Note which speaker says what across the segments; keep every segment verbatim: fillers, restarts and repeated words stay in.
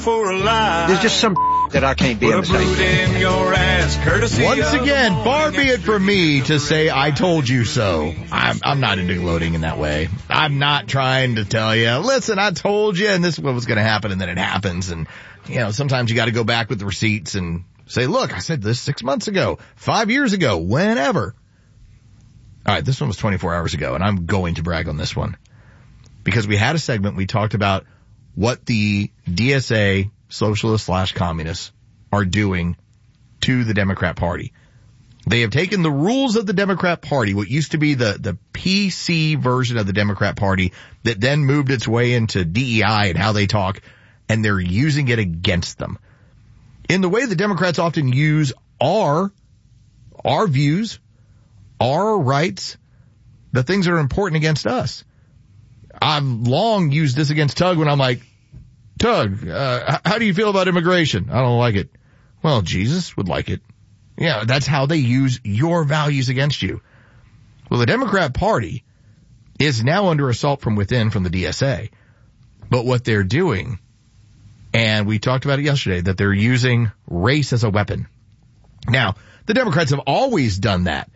Speaker 1: For a lie.
Speaker 2: There's just some that I can't be on the same.
Speaker 1: Your ass, courtesy
Speaker 3: Once again, far be it from me to say I told you so. I'm, I'm not into gloating in that way. I'm not trying to tell you, listen, I told you and this is what was going to happen, and then it happens. And, you know, sometimes you got to go back with the receipts and say, look, I said this six months ago, five years ago, whenever. All right, this one was twenty-four hours ago, and I'm going to brag on this one. Because we had a segment, we talked about what the D S A, socialists slash communists, are doing to the Democrat Party. They have taken the rules of the Democrat Party, what used to be the, the P C version of the Democrat Party, that then moved its way into D E I and how they talk, and they're using it against them. In the way the Democrats often use our, our views, our rights, the things that are important against us. I've long used this against Tug when I'm like, Tug, uh, how do you feel about immigration? I don't like it. Well, Jesus would like it. Yeah, that's how they use your values against you. Well, the Democrat Party is now under assault from within from the D S A. But what they're doing, and we talked about it yesterday, that they're using race as a weapon. Now, the Democrats have always done that.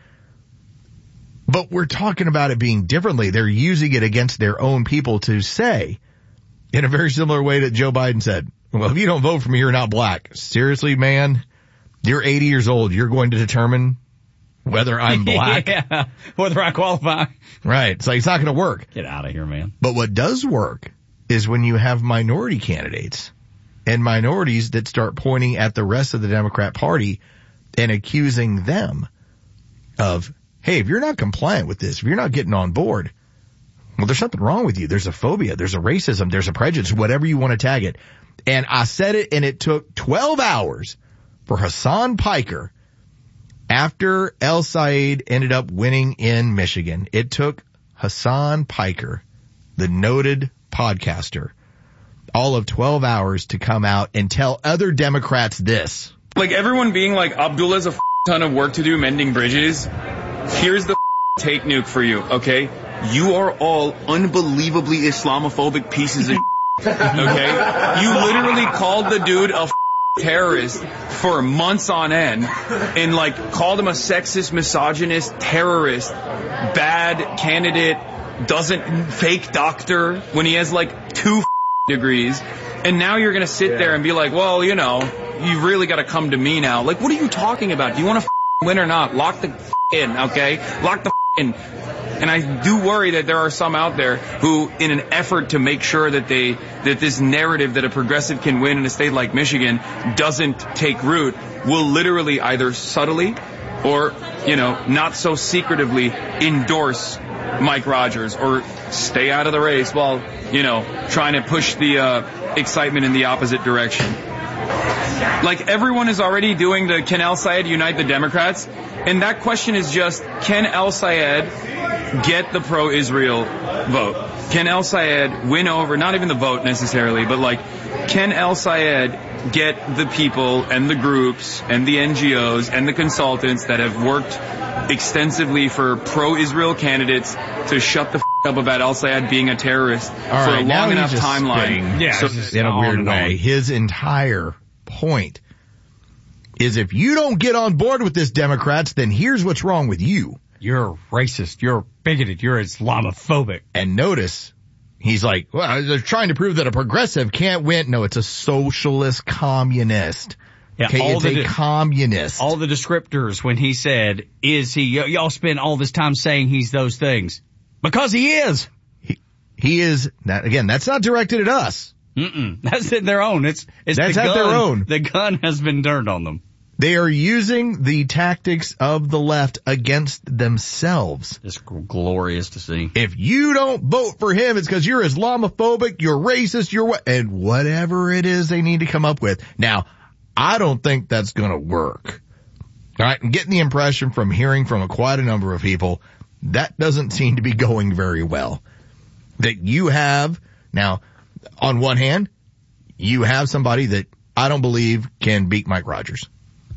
Speaker 3: But we're talking about it being differently. They're using it against their own people to say, in a very similar way that Joe Biden said, well, if you don't vote for me, you're not black. Seriously, man, you're eighty years old. You're going to determine whether I'm black?
Speaker 4: Yeah, whether I qualify.
Speaker 3: Right. It's like, it's not going to work.
Speaker 4: Get out of here, man.
Speaker 3: But what does work is when you have minority candidates and minorities that start pointing at the rest of the Democrat Party and accusing them of, hey, if you're not compliant with this, if you're not getting on board, well, there's something wrong with you. There's a phobia. There's a racism. There's a prejudice, whatever you want to tag it. And I said it, and it took twelve hours for Hassan Piker, after El Sayed ended up winning in Michigan. It took Hassan Piker, the noted podcaster, all of twelve hours to come out and tell other Democrats this.
Speaker 5: Like everyone being like, Abdullah's a f- ton of work to do mending bridges. Here's the f- take nuke for you, okay? You are all unbelievably Islamophobic pieces of okay? You literally called the dude a f- terrorist for months on end and like called him a sexist, misogynist, terrorist, bad candidate, doesn't fake doctor when he has like two f- degrees. And now you're going to sit yeah. there and be like, well, you know, you really got to come to me now. Like, what are you talking about? Do you want to f- win or not? Lock the f- in, okay? Lock the f- in. And I do worry that there are some out there who, in an effort to make sure that they, that this narrative that a progressive can win in a state like Michigan doesn't take root, will literally either subtly or, you know, not so secretively endorse Mike Rogers or stay out of the race while, you know, trying to push the uh, excitement in the opposite direction. Like, everyone is already doing the can El Sayed unite the Democrats? And that question is just, can El Sayed get the pro-Israel vote? Can El Sayed win over, not even the vote necessarily, but like, can El Sayed get the people and the groups and the N G Os and the consultants that have worked extensively for pro-Israel candidates to shut the f*** up about El Sayed being a terrorist
Speaker 3: All
Speaker 5: for
Speaker 3: right,
Speaker 5: a long enough timeline?
Speaker 3: Spinning,
Speaker 4: yeah,
Speaker 3: so, in a weird way. His entire point is, if you don't get on board with this, Democrats, then here's what's wrong with you.
Speaker 4: You're racist. You're bigoted. You're Islamophobic.
Speaker 3: And notice, he's like, well, they're trying to prove that a progressive can't win. No, it's a socialist communist.
Speaker 4: Yeah,
Speaker 3: okay,
Speaker 4: all
Speaker 3: it's
Speaker 4: the
Speaker 3: a
Speaker 4: de-
Speaker 3: communist.
Speaker 4: All the descriptors when he said, is he, y- y'all spend all this time saying he's those things. Because he is.
Speaker 3: He, he is, that, again, that's not directed at us.
Speaker 4: Mm-mm. That's at their own. It's, it's
Speaker 3: That's
Speaker 4: the
Speaker 3: at
Speaker 4: gun.
Speaker 3: their own.
Speaker 4: The gun has been turned on them.
Speaker 3: They are using the tactics of the left against themselves.
Speaker 4: It's glorious to see.
Speaker 3: If you don't vote for him, it's because you're Islamophobic, you're racist, you're what, and whatever it is they need to come up with. Now, I don't think that's going to work. All right, I'm getting the impression from hearing from a, quite a number of people that doesn't seem to be going very well. That you have, now, on one hand, you have somebody that I don't believe can beat Mike Rogers.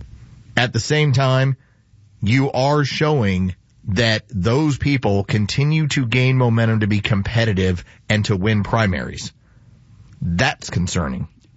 Speaker 3: At the same time, you are showing that those people continue to gain momentum to be competitive and to win primaries. That's concerning.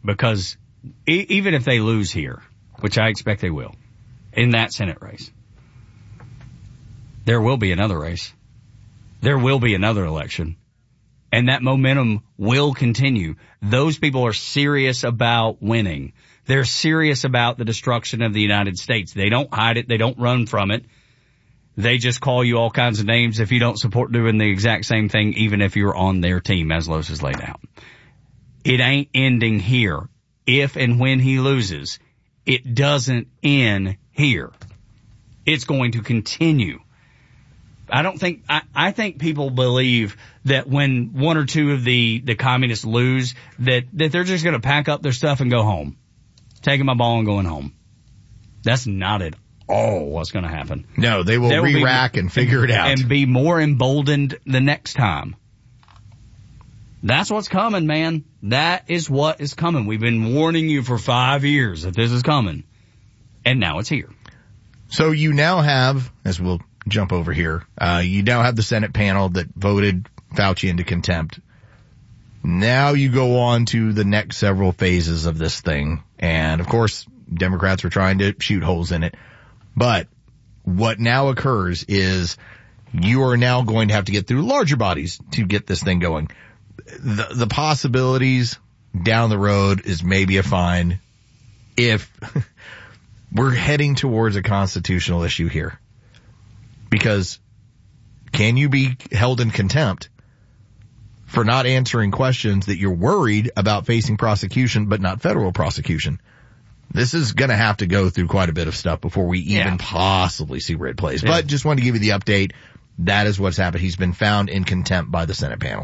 Speaker 4: because e- even if they lose here, which I expect they will, in that Senate race, there will be another race. There will be another election. And that momentum will continue. Those people are serious about winning. They're serious about the destruction of the United States. They don't hide it. They don't run from it. They just call you all kinds of names if you don't support doing the exact same thing, even if you're on their team, as Los has laid out. It ain't ending here. If and when he loses, it doesn't end here. It's going to continue. I don't think, I, I think people believe that when one or two of the, the communists lose, that, that they're just going to pack up their stuff and go home. Taking my ball and going home. That's not at all what's going to happen.
Speaker 3: No, they will
Speaker 4: There will
Speaker 3: re-rack
Speaker 4: be,
Speaker 3: and figure it out.
Speaker 4: And be more emboldened the next time. That's what's coming, man. That is what is coming. We've been warning you for five years that this is coming. And now it's here.
Speaker 3: So you now have, as we'll jump over here, uh, you now have the Senate panel that voted Fauci into contempt. Now you go on to the next several phases of this thing. And of course, Democrats were trying to shoot holes in it. But what now occurs is you are now going to have to get through larger bodies to get this thing going. The, the possibilities down the road is maybe a fine if we're heading towards a constitutional issue here. Because can you be held in contempt for not answering questions that you're worried about facing prosecution, but not federal prosecution? This is going to have to go through quite a bit of stuff before we even
Speaker 4: yeah.
Speaker 3: possibly see where it plays.
Speaker 4: Yeah.
Speaker 3: But just wanted to give you the update. That is what's happened. He's been found in contempt by the Senate panel.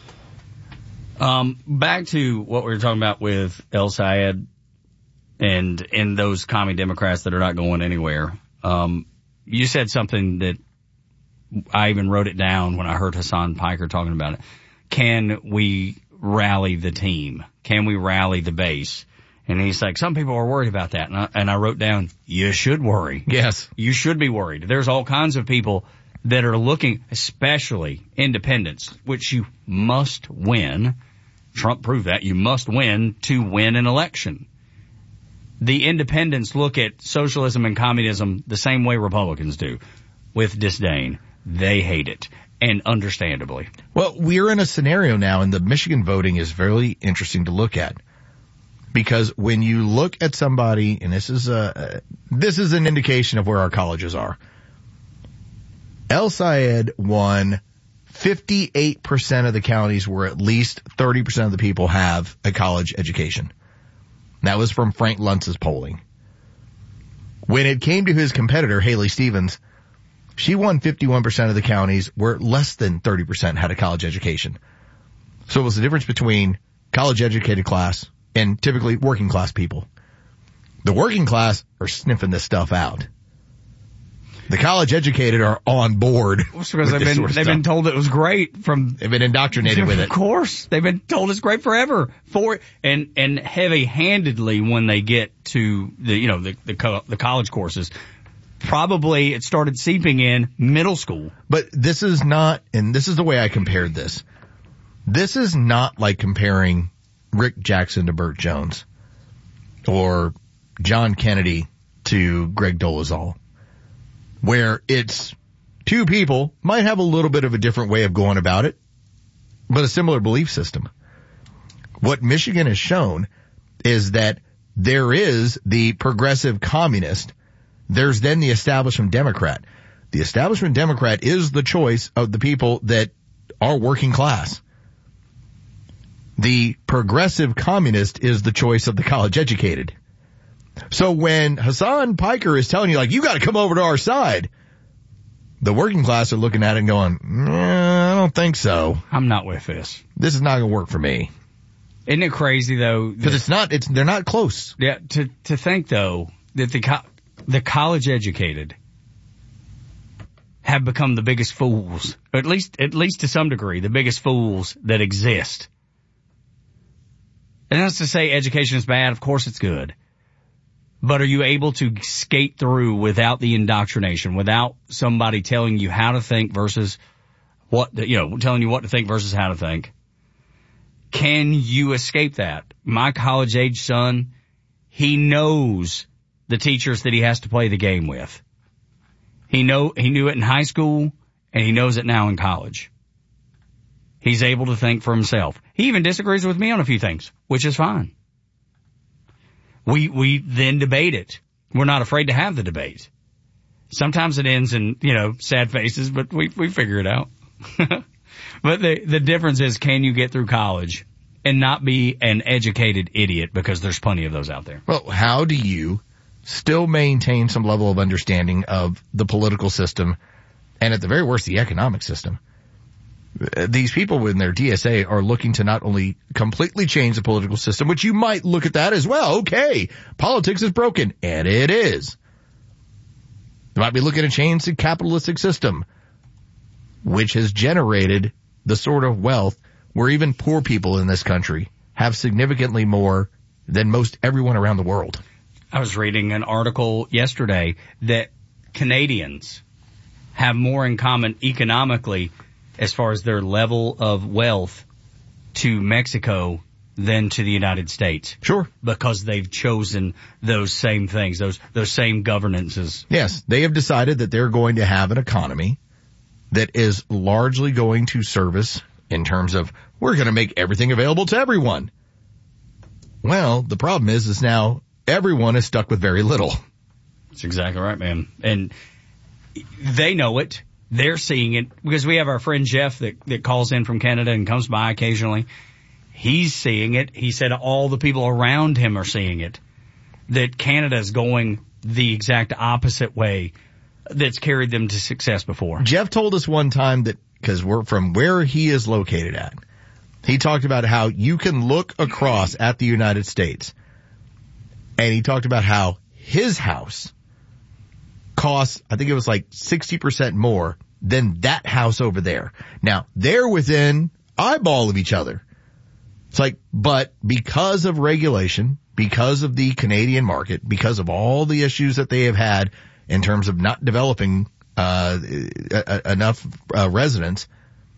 Speaker 4: Um, back to what we were talking about with El Sayed and, and those commie Democrats that are not going anywhere. Um, you said something that I even wrote it down when I heard Hassan Piker talking about it. Can we rally the team? Can we rally the base? And he's like, some people are worried about that. And I, and I wrote down, you should worry.
Speaker 3: Yes.
Speaker 4: You should be worried. There's all kinds of people that are looking, especially independents, which you must win. Trump proved that. You must win to win an election. The independents look at socialism and communism the same way Republicans do, with disdain. They hate it, and understandably.
Speaker 3: Well, we're in a scenario now, and the Michigan voting is very interesting to look at. Because when you look at somebody, and this is a, this is an indication of where our colleges are. El Sayed won fifty-eight percent of the counties where at least thirty percent of the people have a college education. That was from Frank Luntz's polling. When it came to his competitor, Haley Stevens, she won fifty-one percent of the counties where less than thirty percent had a college education. So it was the difference between college educated class and typically working class people. The working class are sniffing this stuff out. The college educated are on board.
Speaker 4: Because they've been, sort of they've been told it was great from,
Speaker 3: they've been indoctrinated with it.
Speaker 4: Of course. They've been told it's great forever. For, and, and heavy handedly when they get to the, you know, the, the, co- the college courses. Probably it started seeping in middle school.
Speaker 3: But this is not, and this is the way I compared this. This is not like comparing Rick Jackson to Burt Jones or John Kennedy to Greg Dolezal, where it's two people might have a little bit of a different way of going about it, but a similar belief system. What Michigan has shown is that there is the progressive communist. There's then the establishment Democrat. The establishment Democrat is the choice of the people that are working class. The progressive communist is the choice of the college educated. So when Hassan Piker is telling you, like, you got to come over to our side, the working class are looking at it and going, nah, I don't think so.
Speaker 4: I'm not with this.
Speaker 3: This is not going to work for me.
Speaker 4: Isn't it crazy though?
Speaker 3: Because it's not, it's, they're not close.
Speaker 4: Yeah. To, to think though that the, co- the college educated have become the biggest fools, or at least, at least to some degree, the biggest fools that exist. And that's to say education is bad. Of course it's good. But are you able to skate through without the indoctrination, without somebody telling you how to think versus what, you know, telling you what to think versus how to think? Can you escape that? My college-age son, he knows the teachers that he has to play the game with. He know he knew it in high school, and he knows it now in college. He's able to think for himself. He even disagrees with me on a few things, which is fine. We we then debate it. We're not afraid to have the debate. Sometimes it ends in, you know, sad faces, but we we figure it out. But the the difference is, can you get through college and not be an educated idiot, because there's plenty of those out there.
Speaker 3: Well, how do you still maintain some level of understanding of the political system and at the very worst the economic system? These people in their D S A are looking to not only completely change the political system, which you might look at that as well. Okay, politics is broken, and it is. They might be looking to change the capitalistic system, which has generated the sort of wealth where even poor people in this country have significantly more than most everyone around the world.
Speaker 4: I was reading an article yesterday that Canadians have more in common economically as far as their level of wealth to Mexico than to the United States.
Speaker 3: Sure.
Speaker 4: Because they've chosen those same things, those those same governances.
Speaker 3: Yes, they have decided that they're going to have an economy that is largely going to service in terms of, we're going to make everything available to everyone. Well, the problem is, is now everyone is stuck with very little.
Speaker 4: That's exactly right, man. And they know it. They're seeing it because we have our friend Jeff that, that calls in from Canada and comes by occasionally. He's seeing it. He said all the people around him are seeing it, that Canada is going the exact opposite way that's carried them to success before.
Speaker 3: Jeff told us one time that, because we're from where he is located at, he talked about how you can look across at the United States, and he talked about how his house costs, I think it was like sixty percent more than that house over there. Now, they're within eyeball of each other. It's like, but because of regulation, because of the Canadian market, because of all the issues that they have had in terms of not developing uh enough uh, residents,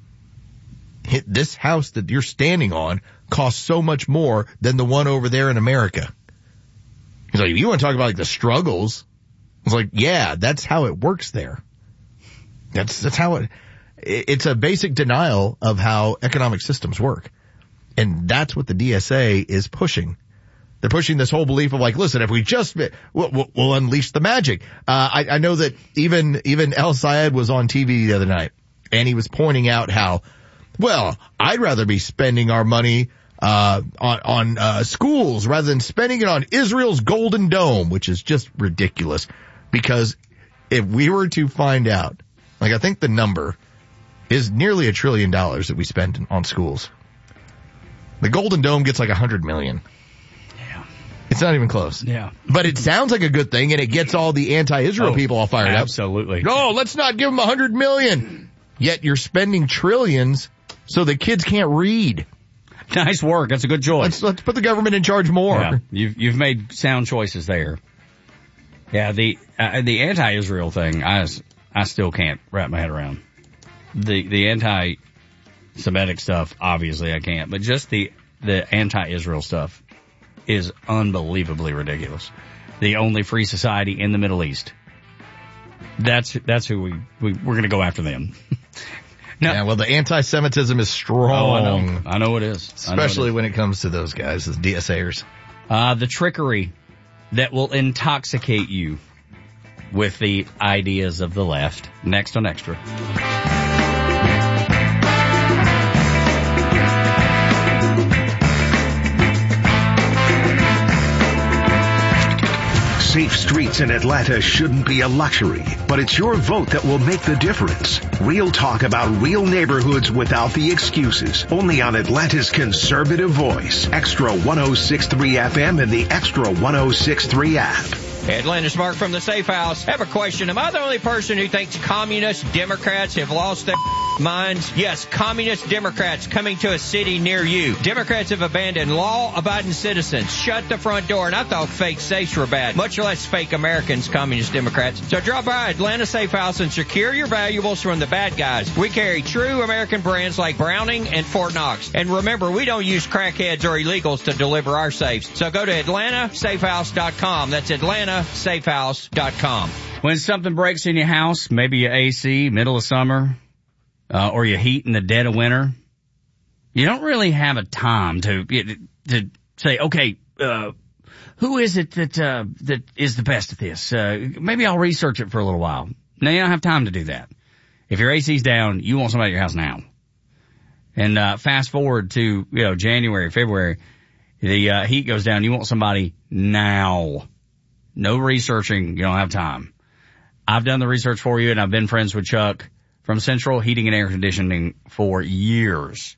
Speaker 3: hit this house that you're standing on costs so much more than the one over there in America. He's like, you want to talk about like the struggles? It's like, yeah, that's how it works there. That's that's how it. It's a basic denial of how economic systems work, and that's what the D S A is pushing. They're pushing this whole belief of like, listen, if we just, we'll, we'll, we'll unleash the magic. Uh, I, I know that even, even El Sayed was on T V the other night, and he was pointing out how, well, I'd rather be spending our money, uh, on, on, uh, schools rather than spending it on Israel's Golden Dome, which is just ridiculous. Because if we were to find out, like I think the number is nearly a trillion dollars that we spend on schools. The Golden Dome gets like a hundred million. It's not even close.
Speaker 4: Yeah.
Speaker 3: But it sounds like a good thing, and it gets all the anti-Israel
Speaker 4: oh,
Speaker 3: people all fired
Speaker 4: absolutely.
Speaker 3: up. Absolutely. No, let's not give them a hundred million. Yet you're spending trillions so the kids can't read.
Speaker 4: Nice work. That's a good choice.
Speaker 3: Let's, let's put the government in charge more.
Speaker 4: Yeah. You've, you've made sound choices there. Yeah, the, uh, the anti-Israel thing, I, I still can't wrap my head around. The, the anti-Semitic stuff, obviously I can't, but just the, the anti-Israel stuff is unbelievably ridiculous. The only free society in the Middle East. That's that's who we, we we're going to go after them. No.
Speaker 3: Yeah, well, the anti-Semitism is strong.
Speaker 4: Oh, I know. I know it is.
Speaker 3: Especially
Speaker 4: it is.
Speaker 3: when it comes to those guys, the D S A'ers.
Speaker 4: Uh, the trickery that will intoxicate you with the ideas of the left. Next on Extra.
Speaker 6: Safe streets in Atlanta shouldn't be a luxury, but it's your vote that will make the difference. Real talk about real neighborhoods without the excuses. Only on Atlanta's conservative voice. Extra one oh six point three F M and the Extra one oh six point three app.
Speaker 7: Atlanta's Mark from the Safe House. I have a question. Am I the only person who thinks communist Democrats have lost their minds? Yes, communist Democrats coming to a city near you. Democrats have abandoned law-abiding citizens, shut the front door, and I thought fake safes were bad, much less fake Americans, communist Democrats. So drop by Atlanta Safe House and secure your valuables from the bad guys. We carry true American brands like Browning and Fort Knox. And remember, we don't use crackheads or illegals to deliver our safes. So go to Atlanta Safe House dot com. That's Atlanta Safe House dot com.
Speaker 4: When something breaks in your house, maybe your A C, middle of summer, uh, or your heat in the dead of winter, you don't really have a time to to say, okay, uh, who is it that uh, that is the best at this? Uh, maybe I'll research it for a little while. No, you don't have time to do that. If your A C's down, you want somebody at your house now. And uh, fast forward to, you know, January, February, the uh, heat goes down. You want somebody now. No researching. You don't have time. I've done the research for you, and I've been friends with Chuck from Central Heating and Air Conditioning for years.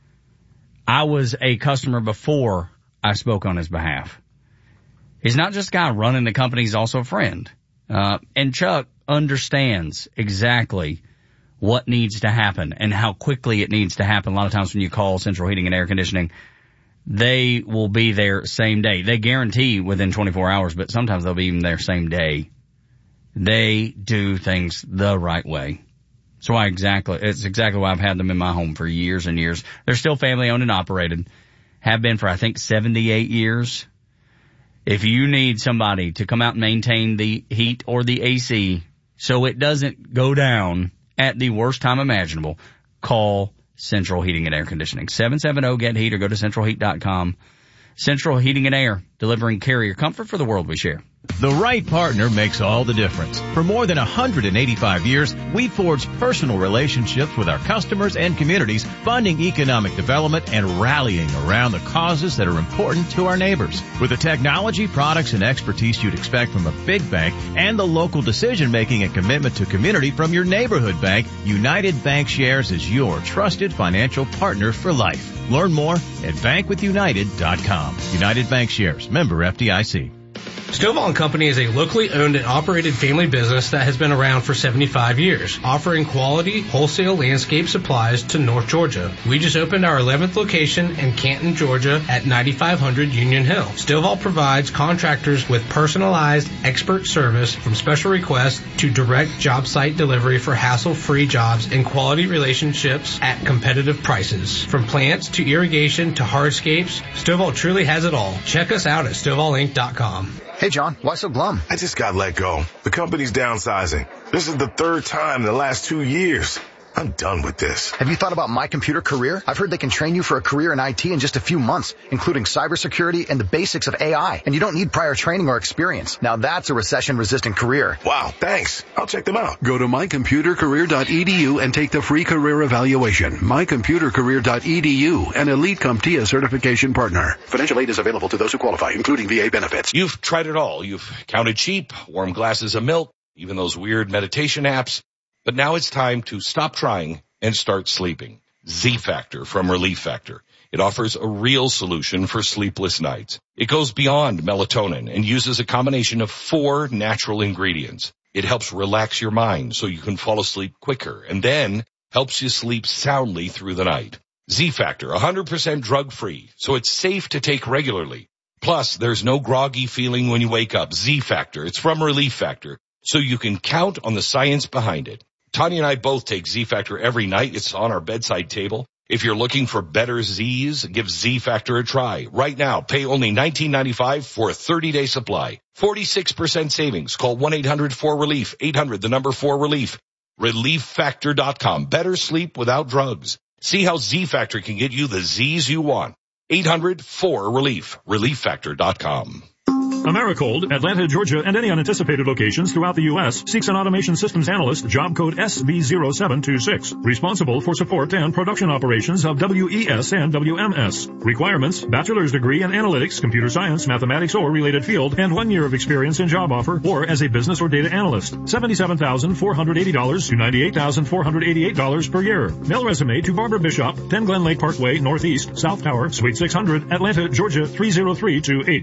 Speaker 4: I was a customer before I spoke on his behalf. He's not just a guy running the company, he's also a friend. Uh, and Chuck understands exactly what needs to happen and how quickly it needs to happen. A lot of times when you call Central Heating and Air Conditioning, they will be there same day. They guarantee within twenty-four hours, but sometimes they'll be even there same day. They do things the right way. So why exactly, it's exactly why I've had them in my home for years and years. They're still family owned and operated. Have been for, I think, seventy-eight years. If you need somebody to come out and maintain the heat or the A C so it doesn't go down at the worst time imaginable, call Central Heating and Air Conditioning. seven seven zero get heat or go to central heat dot com. Central Heating and Air, delivering carrier comfort for the world we share.
Speaker 8: The right partner makes all the difference. For more than one hundred eighty-five years, we've forged personal relationships with our customers and communities, funding economic development and rallying around the causes that are important to our neighbors. With the technology, products, and expertise you'd expect from a big bank and the local decision-making and commitment to community from your neighborhood bank, United Bankshares is your trusted financial partner for life. Learn more at bank with united dot com. United Bankshares, member F D I C.
Speaker 9: Stovall and Company is a locally owned and operated family business that has been around for seventy-five years, offering quality wholesale landscape supplies to North Georgia. We just opened our eleventh location in Canton, Georgia at ninety-five hundred Union Hill. Stovall provides contractors with personalized expert service from special requests to direct job site delivery for hassle-free jobs and quality relationships at competitive prices. From plants to irrigation to hardscapes, Stovall truly has it all. Check us out at stovall inc dot com.
Speaker 10: Hey, John, why so glum?
Speaker 11: I just got let go. The company's downsizing. This is the third time in the last two years. I'm done with this.
Speaker 10: Have you thought about My Computer Career? I've heard they can train you for a career in I T in just a few months, including cybersecurity and the basics of A I. And you don't need prior training or experience. Now that's a recession-resistant career.
Speaker 11: Wow, thanks. I'll check them out.
Speaker 12: Go to my computer career dot e d u and take the free career evaluation. my computer career dot e d u, an Elite CompTIA certification partner. Financial aid is available to those who qualify, including V A benefits.
Speaker 13: You've tried it all. You've counted sheep, warm glasses of milk, even those weird meditation apps. But now it's time to stop trying and start sleeping. Z-Factor from Relief Factor. It offers a real solution for sleepless nights. It goes beyond melatonin and uses a combination of four natural ingredients. It helps relax your mind so you can fall asleep quicker and then helps you sleep soundly through the night. Z-Factor, one hundred percent drug-free, so it's safe to take regularly. Plus, there's no groggy feeling when you wake up. Z-Factor, it's from Relief Factor, so you can count on the science behind it. Tanya and I both take Z-Factor every night. It's on our bedside table. If you're looking for better Z's, give Z-Factor a try. Right now, pay only nineteen ninety-five for a thirty-day supply. forty-six percent savings. Call one eight hundred four relief. eight hundred, the number four relief. relief factor dot com. Better sleep without drugs. See how Z-Factor can get you the Z's you want. eight hundred four relief. relief factor dot com.
Speaker 14: Americold, Atlanta, Georgia, and any unanticipated locations throughout the U S seeks an automation systems analyst, job code S V zero seven two six, responsible for support and production operations of W E S and W M S. Requirements, bachelor's degree in analytics, computer science, mathematics, or related field, and one year of experience in job offer or as a business or data analyst. seventy-seven thousand four hundred eighty dollars to ninety-eight thousand four hundred eighty-eight dollars per year. Mail resume to Barbara Bishop, ten Glen Lake Parkway, Northeast, South Tower, Suite six hundred, Atlanta, Georgia, three zero three two eight.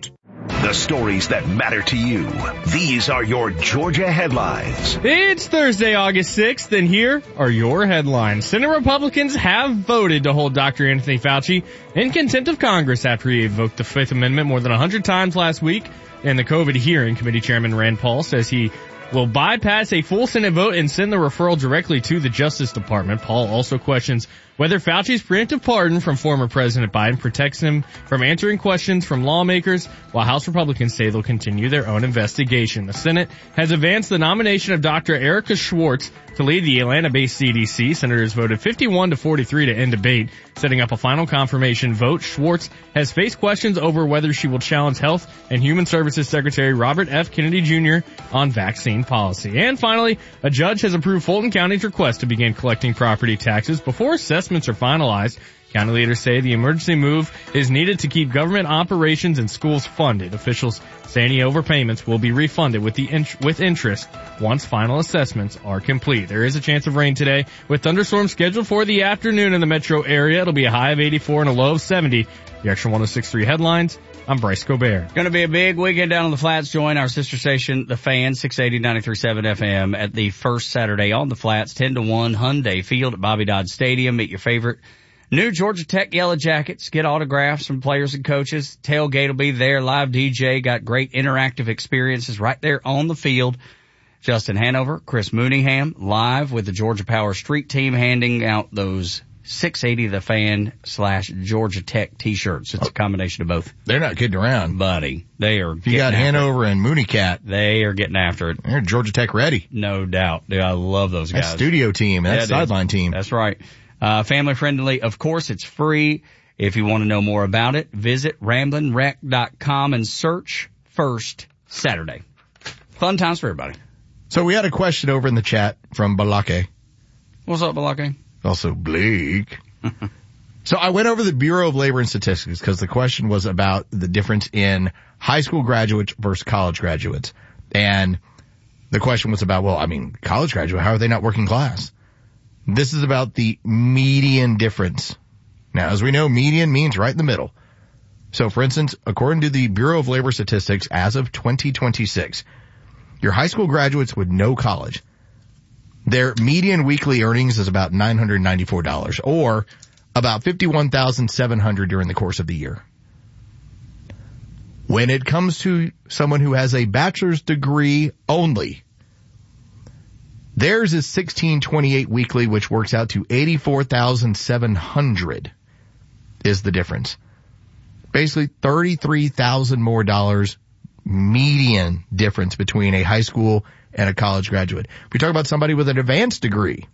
Speaker 6: The stories that matter to you. These are your Georgia headlines.
Speaker 15: It's Thursday, August sixth, and here are your headlines. Senate Republicans have voted to hold Doctor Anthony Fauci in contempt of Congress after he invoked the Fifth Amendment more than one hundred times last week. And the COVID hearing committee chairman Rand Paul says he will bypass a full Senate vote and send the referral directly to the Justice Department. Paul also questions whether Fauci's preemptive pardon from former President Biden protects him from answering questions from lawmakers, while House Republicans say they'll continue their own investigation. The Senate has advanced the nomination of Doctor Erica Schwartz to lead the Atlanta-based C D C. Senators voted fifty-one to forty-three to end debate, setting up a final confirmation vote. Schwartz has faced questions over whether she will challenge Health and Human Services Secretary Robert F. Kennedy Junior on vaccine policy. And finally, a judge has approved Fulton County's request to begin collecting property taxes before assessments are finalized. County leaders say the emergency move is needed to keep government operations and schools funded. Officials say any overpayments will be refunded with the int- with interest once final assessments are complete. There is a chance of rain today with thunderstorms scheduled for the afternoon in the metro area. It'll be a high of eighty-four and a low of seventy. The Extra one oh six point three headlines. I'm Bryce Gobert.
Speaker 4: Going to be a big weekend down on the Flats. Join our sister station, The Fan, six eighty, ninety-three point seven F M at the first Saturday on the Flats, ten to one Hyundai Field at Bobby Dodd Stadium. Meet your favorite new Georgia Tech Yellow Jackets. Get autographs from players and coaches. Tailgate will be there. Live D J. Got great interactive experiences right there on the field. Justin Hanover, Chris Mooneyham, live with the Georgia Power Street Team, handing out those six eighty The Fan slash Georgia Tech t-shirts. It's a combination of both.
Speaker 3: They're not kidding around.
Speaker 4: Buddy. They are
Speaker 3: You got Hanover it. and Mooney Cat.
Speaker 4: They are getting after it.
Speaker 3: They're Georgia Tech ready.
Speaker 4: No doubt. Dude, I love those guys.
Speaker 3: That studio team. That
Speaker 4: yeah,
Speaker 3: sideline team.
Speaker 4: That's right. Uh, family friendly. Of course, it's free. If you want to know more about it, visit ramblin rec dot com and search First Saturday. Fun times for everybody.
Speaker 3: So we had a question over in the chat from Balake.
Speaker 4: What's up, Balake?
Speaker 3: Also Blake. So I went over the Bureau of Labor and Statistics because the question was about the difference in high school graduates versus college graduates. And the question was about, well, I mean, college graduate, how are they not working class? This is about the median difference. Now, as we know, median means right in the middle. So, for instance, according to the Bureau of Labor Statistics, as of twenty twenty-six, your high school graduates with no college, their median weekly earnings is about nine hundred ninety-four dollars, or about fifty-one thousand seven hundred dollars during the course of the year. When it comes to someone who has a bachelor's degree only, theirs is sixteen twenty-eight weekly, which works out to eighty-four thousand seven hundred dollars is the difference. Basically thirty-three thousand more dollars median difference between a high school and a college graduate. If we talk about somebody with an advanced degree,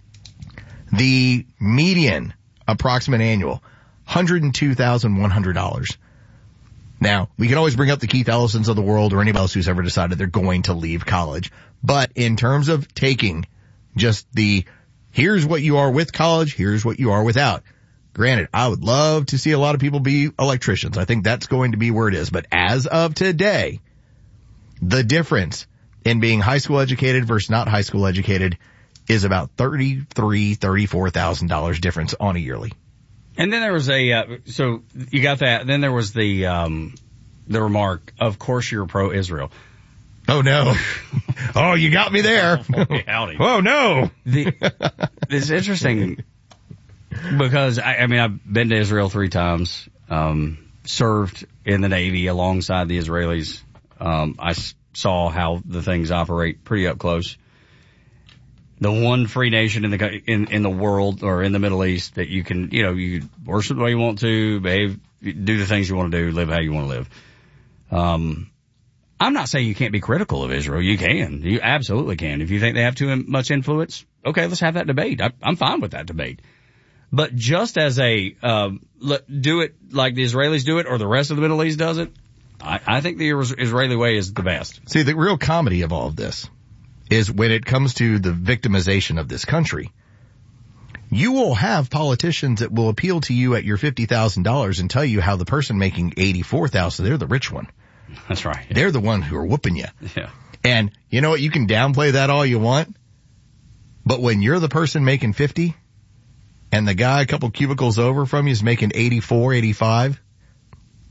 Speaker 3: the median approximate annual, one hundred two thousand one hundred dollars. Now, we can always bring up the Keith Ellisons of the world or anybody else who's ever decided they're going to leave college. But in terms of taking just the, here's what you are with college, here's what you are without. Granted, I would love to see a lot of people be electricians. I think that's going to be where it is. But as of today, the difference in being high school educated versus not high school educated is about thirty-three thousand dollars, thirty-four thousand dollars difference on a yearly.
Speaker 4: And then there was a, uh, so you got that. Then there was the, um, the remark, of course you're pro-Israel.
Speaker 3: Oh no. Oh, you got me there.
Speaker 4: Oh, howdy.
Speaker 3: Oh no.
Speaker 4: The, it's interesting because I, I mean, I've been to Israel three times, um, served in the Navy alongside the Israelis. Um, I s- saw how the things operate pretty up close. The one free nation in the in in the world or in the Middle East that you can, you know, you worship the way you want to, behave, do the things you want to do, live how you want to live. Um, I'm not saying you can't be critical of Israel. You can. You absolutely can. If you think they have too much influence, okay, let's have that debate. I, I'm fine with that debate. But just as a um, do it like the Israelis do it or the rest of the Middle East does it, I, I think the Israeli way is the best.
Speaker 3: See, the real comedy of all of this is when it comes to the victimization of this country, you will have politicians that will appeal to you at your fifty thousand dollars and tell you how the person making eighty-four thousand dollars, they're the rich one.
Speaker 4: That's right. Yeah.
Speaker 3: They're the one who are whooping you.
Speaker 4: Yeah.
Speaker 3: And you know what? You can downplay that all you want, but when you're the person making fifty and the guy a couple cubicles over from you is making eighty-four, eighty-five,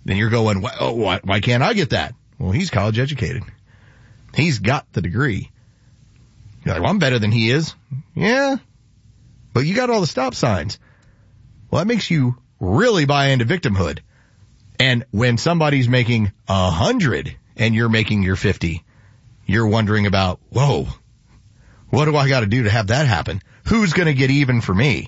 Speaker 3: then you're going, why, oh, why, why can't I get that? Well, he's college educated. He's got the degree. You're like, well, I'm better than he is. Yeah. But you got all the stop signs. Well, that makes you really buy into victimhood. And when somebody's making a hundred and you're making your fifty, you're wondering about, whoa, what do I got to do to have that happen? Who's going to get even for me?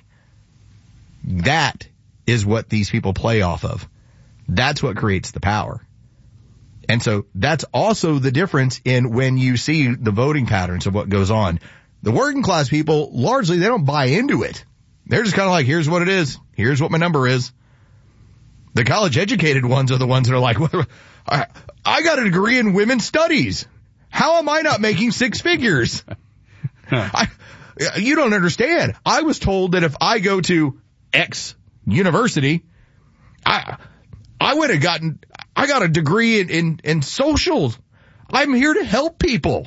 Speaker 3: That is what these people play off of. That's what creates the power. And so that's also the difference in when you see the voting patterns of what goes on. The working class people, largely, they don't buy into it. They're just kind of like, here's what it is. Here's what my number is. The college educated ones are the ones that are like, well, I, I got a degree in women's studies. How am I not making six figures? I, you don't understand. I was told that if I go to X university, I, I would have gotten, I got a degree in, in, in social. I'm here to help people.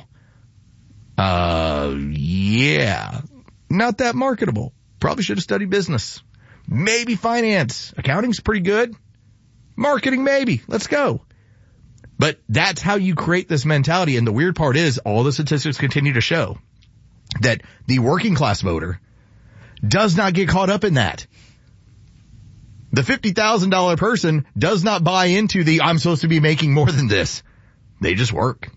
Speaker 3: Uh, yeah, not that marketable. Probably should have studied business. Maybe finance. Accounting's pretty good. Marketing, maybe. Let's go. But that's how you create this mentality. And the weird part is all the statistics continue to show that the working class voter does not get caught up in that. The fifty thousand dollars person does not buy into the I'm supposed to be making more than this. They just work.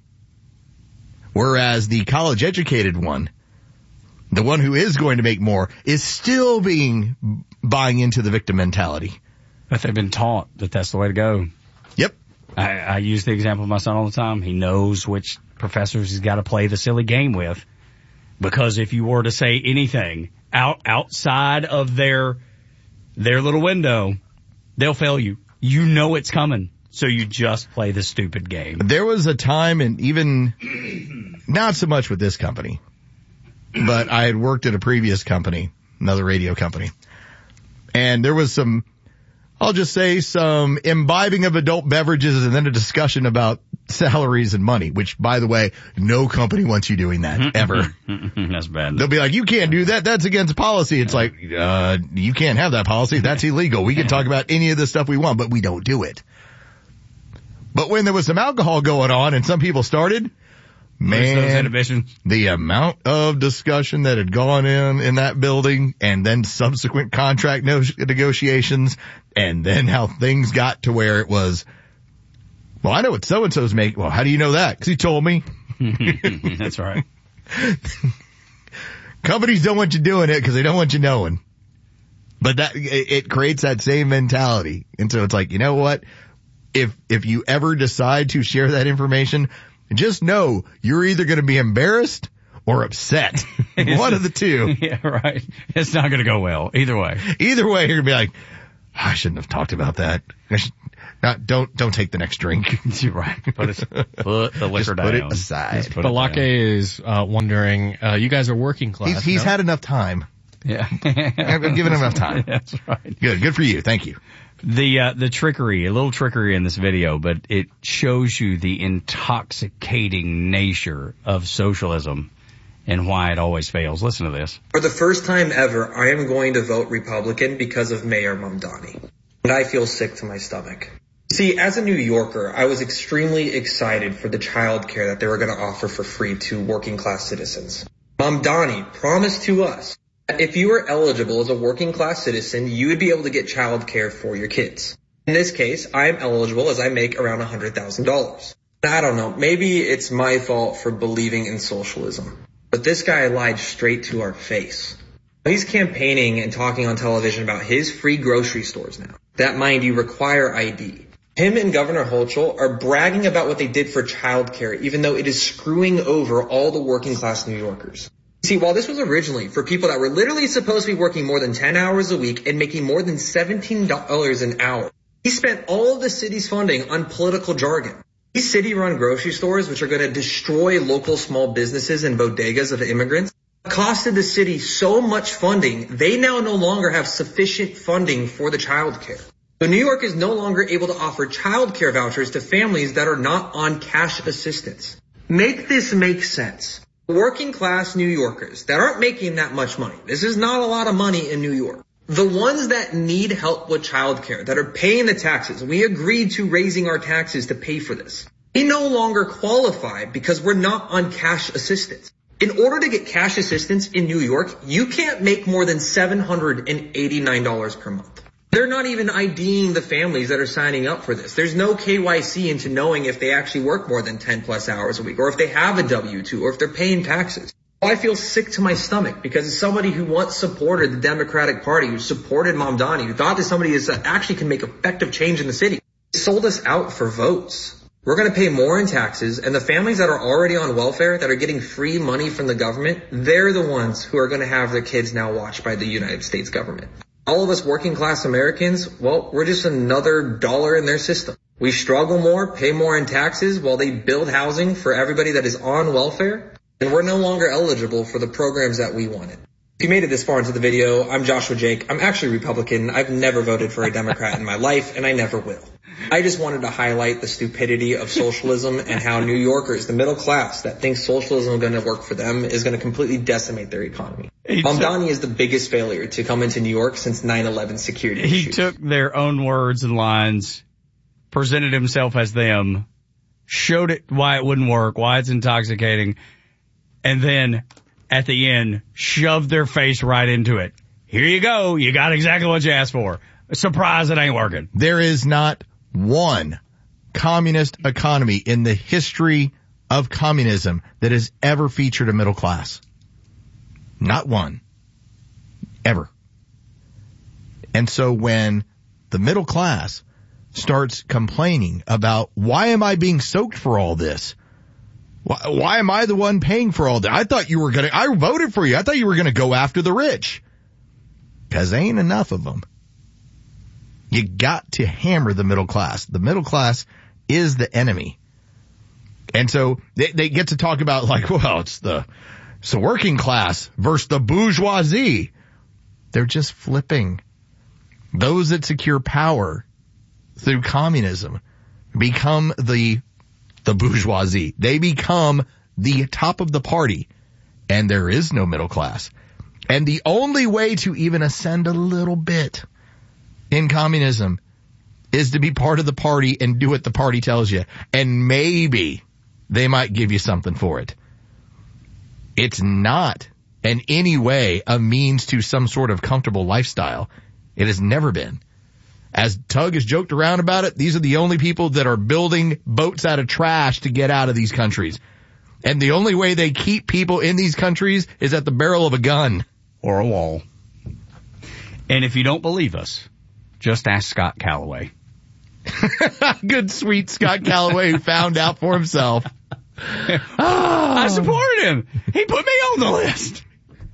Speaker 3: Whereas the college educated one, the one who is going to make more, is still being buying into the victim mentality.
Speaker 4: But they've been taught that that's the way to go.
Speaker 3: Yep.
Speaker 4: I, I use the example of my son all the time. He knows which professors he's got to play the silly game with. Because if you were to say anything out outside of their their little window, they'll fail you. You know it's coming. So you just play the stupid game.
Speaker 3: There was a time, and even not so much with this company, but I had worked at a previous company, another radio company, and there was some, I'll just say, some imbibing of adult beverages and then a discussion about salaries and money, which, by the way, no company wants you doing that, ever.
Speaker 4: That's bad.
Speaker 3: They'll be like, you can't do that. That's against policy. It's like, uh, you can't have that policy. That's illegal. We can talk about any of the stuff we want, but we don't do it. But when there was some alcohol going on and some people started, man, the amount of discussion that had gone in in that building and then subsequent contract no- negotiations and then how things got to where it was, well, I know what so-and-so's make. Well, how do you know that? Because he told me.
Speaker 4: That's right.
Speaker 3: Companies don't want you doing it because they don't want you knowing. But that it, it creates that same mentality. And so it's like, you know what? If, if you ever decide to share that information, just know you're either going to be embarrassed or upset. One of the two.
Speaker 4: Yeah, right. It's not going to go well. Either way.
Speaker 3: Either way, you're going to be like, I shouldn't have talked about that. I should, not, don't, don't take the next drink.
Speaker 4: You're right. Put, it, put the liquor
Speaker 3: just
Speaker 4: down.
Speaker 3: Put it aside.
Speaker 15: Balake is uh, wondering, uh, you guys are working class.
Speaker 3: He's, he's
Speaker 15: no?
Speaker 3: had enough time.
Speaker 4: Yeah.
Speaker 3: I've given him enough time.
Speaker 4: That's right.
Speaker 3: Good. Good for you. Thank you.
Speaker 4: The, uh, the trickery, a little trickery in this video, but it shows you the intoxicating nature of socialism and why it always fails. Listen to this.
Speaker 16: For the first time ever, I am going to vote Republican because of Mayor Mamdani. And I feel sick to my stomach. See, as a New Yorker, I was extremely excited for the child care that they were going to offer for free to working class citizens. Mamdani promised to us if you were eligible as a working class citizen, you would be able to get child care for your kids. In this case, I am eligible as I make around one hundred thousand dollars. I don't know, maybe it's my fault for believing in socialism, but this guy lied straight to our face. He's campaigning and talking on television about his free grocery stores now, that, mind you, require I D. Him and Governor Hochul are bragging about what they did for child care, even though it is screwing over all the working class New Yorkers. See, while this was originally for people that were literally supposed to be working more than ten hours a week and making more than seventeen dollars an hour, he spent all of the city's funding on political jargon. These city-run grocery stores, which are going to destroy local small businesses and bodegas of immigrants, costed the city so much funding, they now no longer have sufficient funding for the child care. So New York is no longer able to offer child care vouchers to families that are not on cash assistance. Make this make sense. Working class New Yorkers that aren't making that much money, this is not a lot of money in New York, The ones that need help with childcare, that are paying the taxes, we agreed to raising our taxes to pay for this. They no longer qualify because we're not on cash assistance. In order to get cash assistance in New York, you can't make more than seven hundred eighty-nine dollars per month. They're not even IDing the families that are signing up for this. There's no K Y C into knowing if they actually work more than ten plus hours a week, or if they have a W two, or if they're paying taxes. I feel sick to my stomach because as somebody who once supported the Democratic Party, who supported Mamdani, who thought that somebody is that actually can make effective change in the city, sold us out for votes. We're going to pay more in taxes, and the families that are already on welfare, that are getting free money from the government, they're the ones who are going to have their kids now watched by the United States government. All of us working class Americans, well, we're just another dollar in their system. We struggle more, pay more in taxes while they build housing for everybody that is on welfare. And we're no longer eligible for the programs that we wanted. If you made it this far into the video, I'm Joshua Jake. I'm actually Republican. I've never voted for a Democrat in my life, and I never will. I just wanted to highlight the stupidity of socialism and how New Yorkers, the middle class that thinks socialism is going to work for them, is going to completely decimate their economy. Mamdani is the biggest failure to come into New York since nine eleven security
Speaker 4: He
Speaker 16: issues.
Speaker 4: took their own words and lines, presented himself as them, showed it why it wouldn't work, why it's intoxicating, and then, at the end, shoved their face right into it. Here you go. You got exactly what you asked for. Surprise, it ain't working.
Speaker 3: There is not one communist economy in the history of communism that has ever featured a middle class. Not one. Ever. And so when the middle class starts complaining about, why am I being soaked for all this? Why, why am I the one paying for all that? I thought you were going to, I voted for you. I thought you were going to go after the rich. Because ain't enough of them. You got to hammer the middle class. The middle class is the enemy. And so they, they get to talk about like, well, it's the, it's the working class versus the bourgeoisie. They're just flipping. Those that secure power through communism become the the bourgeoisie. They become the top of the party, and there is no middle class. And the only way to even ascend a little bit in communism is to be part of the party and do what the party tells you. And maybe they might give you something for it. It's not in any way a means to some sort of comfortable lifestyle. It has never been. As Tug has joked around about it, these are the only people that are building boats out of trash to get out of these countries. And the only way they keep people in these countries is at the barrel of a gun.
Speaker 4: Or a wall. And if you don't believe us, just ask Scott Calloway.
Speaker 3: Good, sweet Scott Calloway who found out for himself.
Speaker 4: I supported him. He put me on the list.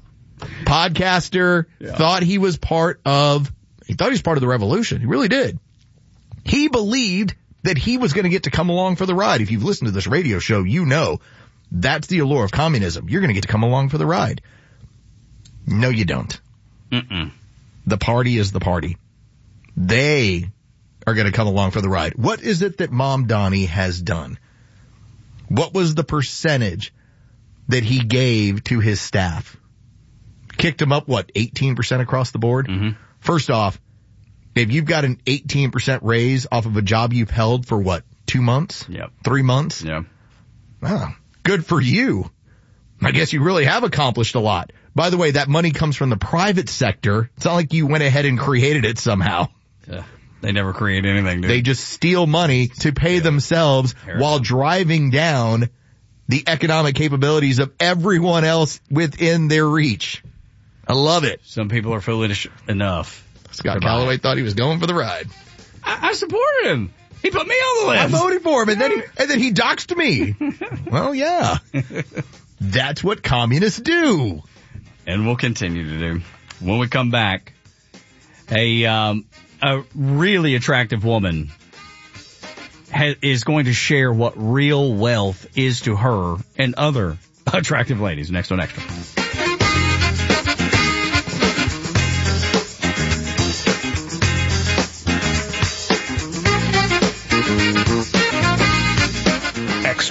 Speaker 3: Podcaster, yeah. thought he was part of, he thought he was part of the revolution. He really did. He believed that he was going to get to come along for the ride. If you've listened to this radio show, you know that's the allure of communism. You're going to get to come along for the ride. No, you don't.
Speaker 4: Mm-mm.
Speaker 3: The party is the party. They are going to come along for the ride. What is it that Mamdani has done? What was the percentage that he gave to his staff? Kicked him up, what, eighteen percent across the board?
Speaker 4: Mm-hmm.
Speaker 3: First off, if you've got an eighteen percent raise off of a job you've held for, what, two months?
Speaker 4: Yep.
Speaker 3: Three months?
Speaker 4: Yeah.
Speaker 3: Wow. Good for you. I guess you really have accomplished a lot. By the way, that money comes from the private sector. It's not like you went ahead and created it somehow.
Speaker 4: Yeah. They never create anything, dude.
Speaker 3: They just steal money to pay yeah. themselves Terrible. while driving down the economic capabilities of everyone else within their reach. I love it.
Speaker 4: Some people are foolish enough.
Speaker 3: Scott Calloway thought he was going for the ride.
Speaker 4: I, I supported him. He put me on the list.
Speaker 3: I voted for him, and then he, and then he doxed me. Well, yeah. That's what communists do.
Speaker 4: And we'll continue to do. When we come back, a um, a really attractive woman ha- is going to share what real wealth is to her and other attractive ladies. Next on Extra.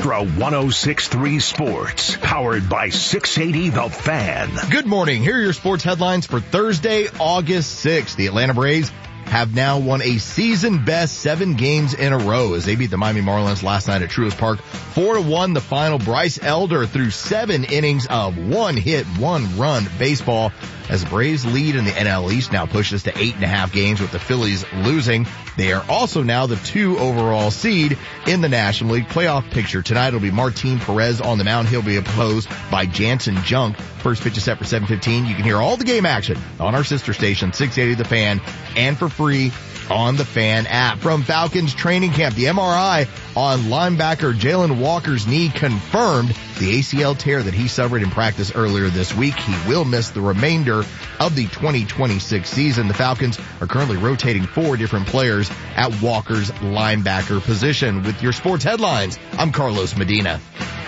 Speaker 6: Extra one oh six point three Sports, powered by six eighty The Fan.
Speaker 3: Good morning. Here are your sports headlines for Thursday, August sixth. The Atlanta Braves have now won a season-best seven games in a row as they beat the Miami Marlins last night at Truist Park. Four to one the final. Bryce Elder threw seven innings of one-hit, one-run baseball as the Braves lead in the N L East now pushes to eight and a half games with the Phillies losing. They are also now the two overall seed in the National League playoff picture. Tonight it'll be Martin Perez on the mound. He'll be opposed by Jansen Junk. First pitch is set for seven fifteen. You can hear all the game action on our sister station, six eighty The Fan, and for free on the Fan app. From Falcons training camp, the M R I on linebacker Jalen Walker's knee confirmed the A C L tear that he suffered in practice earlier this week. He will miss the remainder of the twenty twenty-six season. The Falcons are currently rotating four different players at Walker's linebacker position. With your sports headlines, I'm Carlos Medina.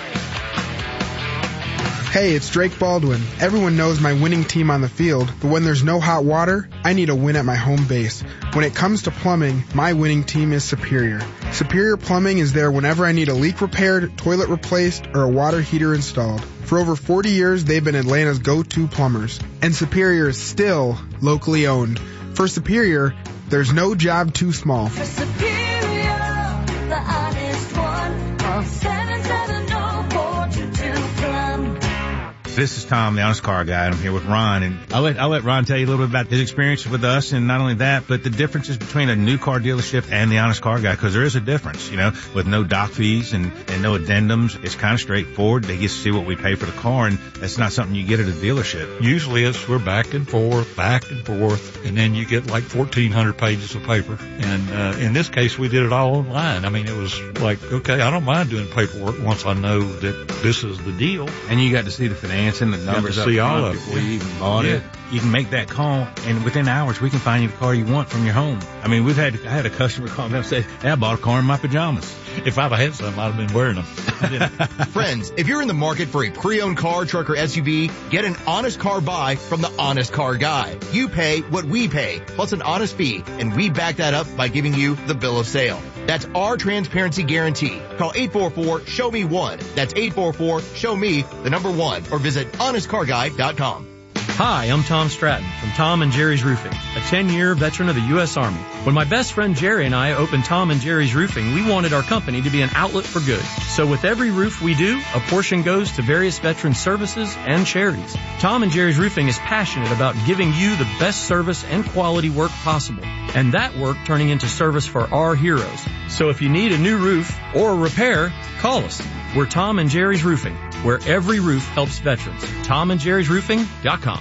Speaker 17: Hey, it's Drake Baldwin. Everyone knows my winning team on the field, but when there's no hot water, I need a win at my home base. When it comes to plumbing, my winning team is Superior. Superior Plumbing is there whenever I need a leak repaired, toilet replaced, or a water heater installed. For over forty years, they've been Atlanta's go-to plumbers. And Superior is still locally owned. For Superior, there's no job too small.
Speaker 18: For Superior, the honest one, call seven seven zero four two two plum.
Speaker 19: This is Tom, the Honest Car Guy, and I'm here with Ron. And I'll let, I'll let Ron tell you a little bit about his experience with us, and not only that, but the differences between a new car dealership and the Honest Car Guy, because there is a difference, you know, with no doc fees and, and no addendums. It's kind of straightforward. They get to see what we pay for the car, and that's not something you get at a dealership.
Speaker 20: Usually it's we're back and forth, back and forth, and then you get like fourteen hundred pages of paper. And uh, in this case, we did it all online. I mean, it was like, okay, I don't mind doing paperwork once I know that this is the deal.
Speaker 19: And you got to see the finance and the numbers
Speaker 20: to see all of it
Speaker 19: before you even bought yeah. it. You can make that call, and within hours, we can find you the car you want from your home. I mean, we've had I had a customer call me up and say, hey, I bought a car in my pajamas.
Speaker 20: If I'd have had some, I'd have been wearing them.
Speaker 3: Friends, if you're in the market for a pre-owned car, truck, or S U V, get an honest car buy from the Honest Car Guy. You pay what we pay, plus an honest fee, and we back that up by giving you the bill of sale. That's our transparency guarantee. Call eight four four, show me one. That's eight four four, show me the number one, or visit honest car guy dot com.
Speaker 21: Hi, I'm Tom Stratton from Tom and Jerry's Roofing, a ten-year veteran of the U S Army. When my best friend Jerry and I opened Tom and Jerry's Roofing, we wanted our company to be an outlet for good. So with every roof we do, a portion goes to various veteran services and charities. Tom and Jerry's Roofing is passionate about giving you the best service and quality work possible, and that work turning into service for our heroes. So if you need a new roof or a repair, call us. We're Tom and Jerry's Roofing, where every roof helps veterans. tom and jerry's roofing dot com.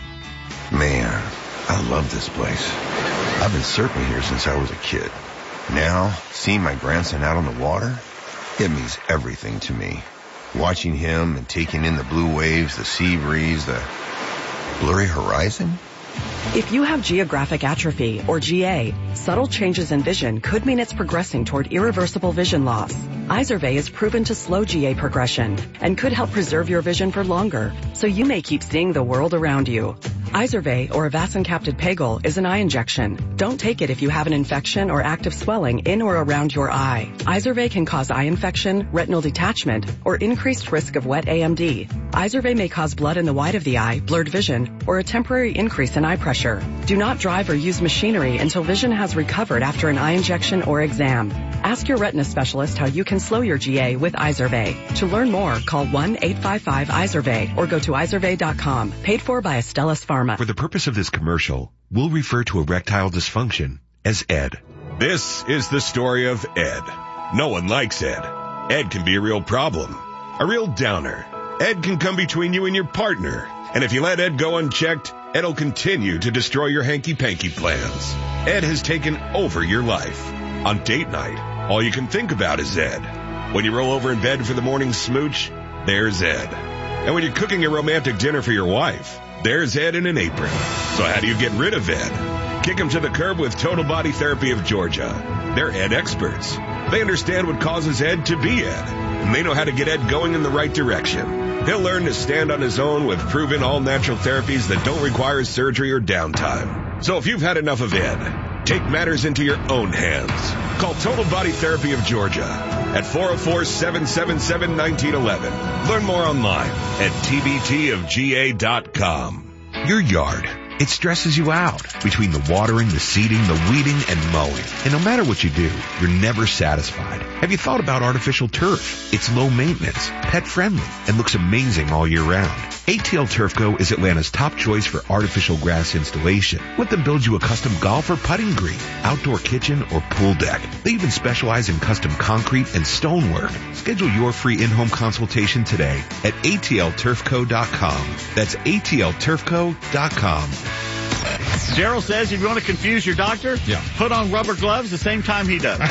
Speaker 22: Man, I love this place. I've been surfing here since I was a kid. Now, seeing my grandson out on the water, it means everything to me. Watching him and taking in the blue waves, the sea breeze, the blurry horizon.
Speaker 23: If you have geographic atrophy, or G A, subtle changes in vision could mean it's progressing toward irreversible vision loss. Izervay is proven to slow G A progression and could help preserve your vision for longer, so you may keep seeing the world around you. Izervay, or avacincaptad pegol, is an eye injection. Don't take it if you have an infection or active swelling in or around your eye. Izervay can cause eye infection, retinal detachment, or increased risk of wet A M D. Izervay may cause blood in the white of the eye, blurred vision, or a temporary increase in eye pressure. Do not drive or use machinery until vision has recovered after an eye injection or exam. Ask your retina specialist how you can slow your G A with Izervay. To learn more, call one eight five five Izervay or go to izervay dot com. Paid for by Astellas Pharma.
Speaker 24: For the purpose of this commercial, we'll refer to erectile dysfunction as E D.
Speaker 25: This is the story of Ed. No one likes Ed. Ed can be a real problem, a real downer. Ed can come between you and your partner. And if you let Ed go unchecked, Ed'll continue to destroy your hanky-panky plans. Ed has taken over your life. On date night, all you can think about is Ed. When you roll over in bed for the morning smooch, there's Ed. And when you're cooking a romantic dinner for your wife, there's Ed in an apron. So how do you get rid of Ed? Kick him to the curb with Total Body Therapy of Georgia. They're Ed experts. They understand what causes Ed to be Ed, and they know how to get Ed going in the right direction. He'll learn to stand on his own with proven all-natural therapies that don't require surgery or downtime. So if you've had enough of Ed, take matters into your own hands. Call Total Body Therapy of Georgia. at four oh four, seven seven seven, one nine one one. Learn more online at T B T of G A dot com.
Speaker 24: Your yard. It stresses you out between the watering, the seeding, the weeding, and mowing. And no matter what you do, you're never satisfied. Have you thought about artificial turf? It's low maintenance, pet friendly, and looks amazing all year round. A T L Turf Co. is Atlanta's top choice for artificial grass installation. Let them build you a custom golf or putting green, outdoor kitchen, or pool deck. They even specialize in custom concrete and stonework. Schedule your free in-home consultation today at A T L turf co dot com. That's A T L turf co dot com.
Speaker 1: Gerald says if you want to confuse your doctor,
Speaker 19: yeah.
Speaker 1: put on rubber gloves the same time he does.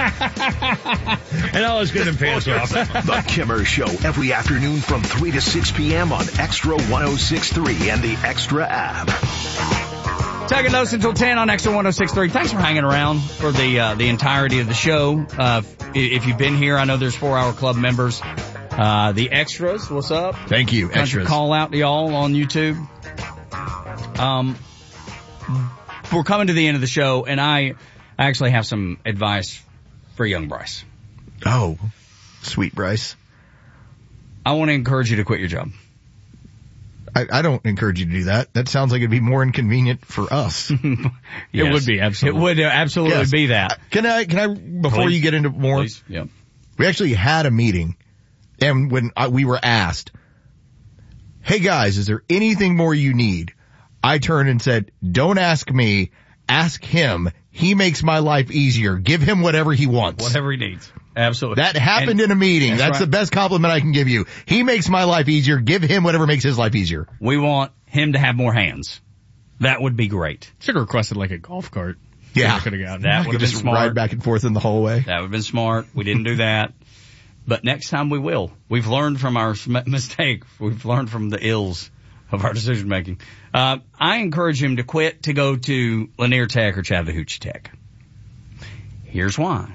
Speaker 19: And always get them pants off.
Speaker 6: The Kimmer Show every afternoon from three to six p.m. on Extra one oh six point three and the Extra app.
Speaker 4: Taking notes until ten on Extra one oh six point three. Thanks for hanging around for the uh, the entirety of the show. Uh, if you've been here, I know there's four-hour club members. Uh, the extras, what's up?
Speaker 3: Thank you, extras.
Speaker 4: Call out to y'all on YouTube. Um, we're coming to the end of the show, and I actually have some advice for young Bryce.
Speaker 3: Oh, sweet Bryce.
Speaker 4: I want to encourage you to quit your job.
Speaker 3: I, I don't encourage you to do that. That sounds like it'd be more inconvenient for us.
Speaker 4: Yes.
Speaker 15: It would be, absolutely.
Speaker 4: It would absolutely
Speaker 3: Yes.
Speaker 4: be that.
Speaker 3: Can I, can I, before
Speaker 4: Please.
Speaker 3: you get into more?
Speaker 4: Please. Yep.
Speaker 3: We actually had a meeting, and when I, we were asked, hey guys, is there anything more you need? I turned and said, don't ask me, ask him. He makes my life easier. Give him whatever he wants.
Speaker 4: Whatever he needs. Absolutely.
Speaker 3: That happened
Speaker 4: And
Speaker 3: in a meeting.
Speaker 4: that's
Speaker 3: That's,
Speaker 4: right.
Speaker 3: the best compliment I can give you. He makes my life easier. Give him whatever makes his life easier.
Speaker 4: We want him to have more hands. That would be great.
Speaker 15: Should have requested like a golf cart.
Speaker 3: Yeah.
Speaker 15: Could have gotten
Speaker 4: That
Speaker 3: I
Speaker 4: would
Speaker 3: could
Speaker 4: have been
Speaker 3: just
Speaker 4: smart.
Speaker 3: ride back and forth in the hallway.
Speaker 4: That would have been smart. We didn't do that. But next time we will. We've learned from our sm- mistake. We've learned from the ills of our decision making. Uh, I encourage him to quit to go to Lanier Tech or Chattahoochee Tech. Here's why.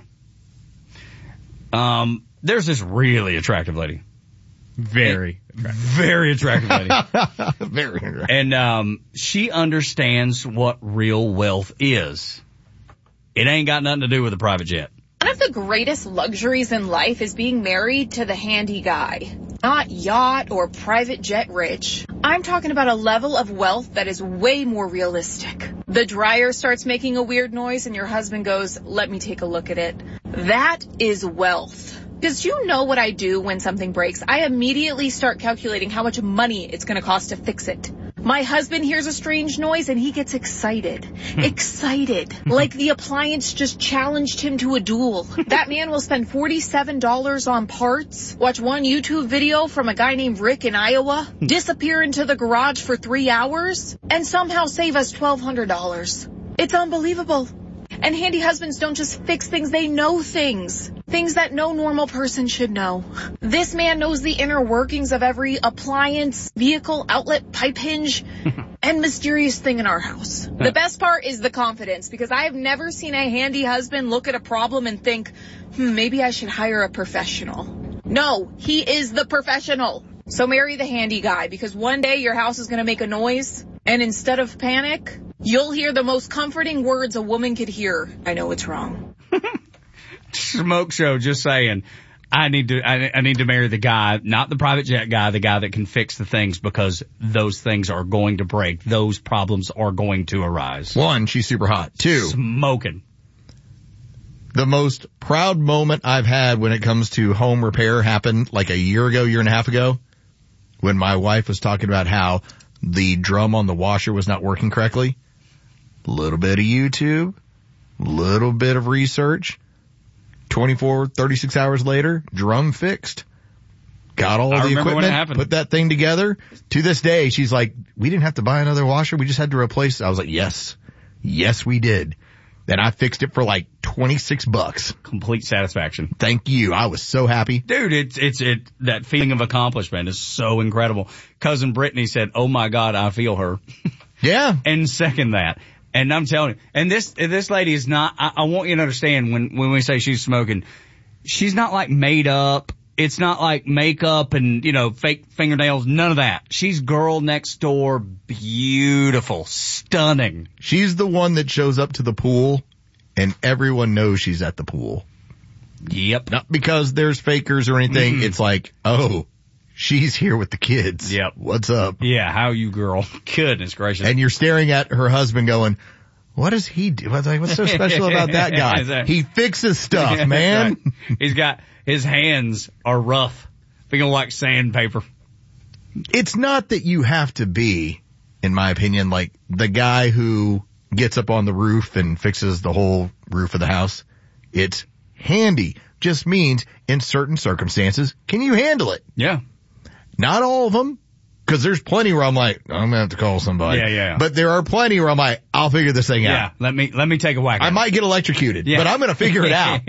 Speaker 4: Um, there's this really attractive lady.
Speaker 15: Very attractive.
Speaker 4: Very attractive lady.
Speaker 3: Very attractive.
Speaker 4: And, um, she understands what real wealth is. It ain't got nothing to do with a private jet.
Speaker 2: One of the greatest luxuries in life is being married to the handy guy. Not yacht or private jet rich. I'm talking about a level of wealth that is way more realistic. The dryer starts making a weird noise and your husband goes, let me take a look at it. That is wealth. Because you know what I do when something breaks. I immediately start calculating how much money it's going to cost to fix it. My husband hears a strange noise and he gets excited. Excited. Like the appliance just challenged him to a duel. That man will spend forty-seven dollars on parts, watch one YouTube video from a guy named Rick in Iowa, disappear into the garage for three hours, and somehow save us twelve hundred dollars. It's unbelievable. And handy husbands don't just fix things, they know things. Things that no normal person should know. This man knows the inner workings of every appliance, vehicle, outlet, pipe hinge, and mysterious thing in our house. The best part is the confidence, because I have never seen a handy husband look at a problem and think, hmm, maybe I should hire a professional. No, he is the professional. So marry the handy guy, because one day your house is going to make a noise, and instead of panic, you'll hear the most comforting words a woman could hear. I know it's wrong.
Speaker 4: Smoke show, just saying. I need to, I, I need to marry the guy, not the private jet guy, the guy that can fix the things, because those things are going to break. Those problems are going to arise.
Speaker 3: One, she's super hot. Two,
Speaker 4: smoking.
Speaker 3: The most proud moment I've had when it comes to home repair happened like a year ago, year and a half ago, when my wife was talking about how the drum on the washer was not working correctly. A little bit of YouTube, little bit of research. twenty-four, thirty-six hours later, drum fixed. Got all
Speaker 4: I
Speaker 3: the
Speaker 4: remember when it
Speaker 3: equipment,
Speaker 4: happened.
Speaker 3: put that thing together. To this day, she's like, we didn't have to buy another washer. We just had to replace it. I was like, yes, yes, we did. Then I fixed it for like twenty-six bucks.
Speaker 4: Complete satisfaction.
Speaker 3: Thank you. I was so happy.
Speaker 4: Dude, it's, it's, it, that feeling of accomplishment is so incredible. Cousin Brittany said, oh my God, I feel her.
Speaker 3: Yeah.
Speaker 4: And second that. And I'm telling you, and this, this lady is not, I, I want you to understand when, when we say she's smoking, she's not like made up. It's not like makeup and, you know, fake fingernails, none of that. She's girl next door, beautiful, stunning.
Speaker 3: She's the one that shows up to the pool and everyone knows she's at the pool.
Speaker 4: Yep.
Speaker 3: Not because there's fakers or anything.
Speaker 4: Mm-hmm.
Speaker 3: It's like, oh, she's here with the kids.
Speaker 4: Yep.
Speaker 3: What's up?
Speaker 4: Yeah, how you, girl? Goodness gracious.
Speaker 3: And you're staring at her husband going, what does he do? What's, like, what's so special about that guy?
Speaker 4: Exactly.
Speaker 3: He fixes stuff,
Speaker 4: Yeah,
Speaker 3: man.
Speaker 4: right. He's got, his hands are rough. Feeling like sandpaper.
Speaker 3: It's not that you have to be, in my opinion, like the guy who gets up on the roof and fixes the whole roof of the house. It's handy. Just means in certain circumstances, can you handle it?
Speaker 4: Yeah.
Speaker 3: Not all of them, because there's plenty where I'm like, I'm gonna have to call somebody.
Speaker 4: Yeah, yeah.
Speaker 3: But there are plenty where I'm like, I'll figure this thing
Speaker 4: Yeah,
Speaker 3: out.
Speaker 4: let me, let me take a whack at
Speaker 3: I
Speaker 4: it.
Speaker 3: might get electrocuted,
Speaker 4: Yeah.
Speaker 3: but I'm gonna figure it out.